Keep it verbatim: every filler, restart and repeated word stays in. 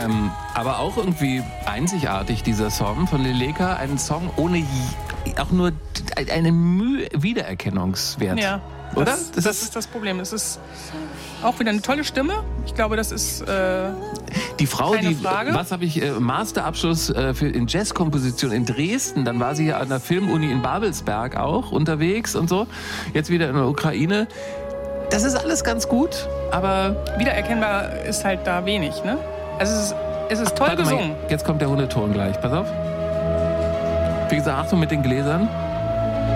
Ähm, aber auch irgendwie einzigartig, dieser Song von Leleka. Ein Song ohne j- auch nur eine Mühe Wiedererkennungswert. Ja, oder? Das, das, das ist das Problem. Es ist auch wieder eine tolle Stimme. Ich glaube, das ist äh, die Frau, keine die, Frage. was habe ich, äh, Masterabschluss äh, für in Jazzkomposition in Dresden. Dann war sie ja an der Filmuni in Babelsberg auch unterwegs und so. Jetzt wieder in der Ukraine. Das ist alles ganz gut, aber Wiedererkennbar ist halt da wenig, ne? Also es ist, es ist toll warte mal, gesungen. jetzt kommt der Hundeton gleich. Pass auf. Wie gesagt, Achtung mit den Gläsern.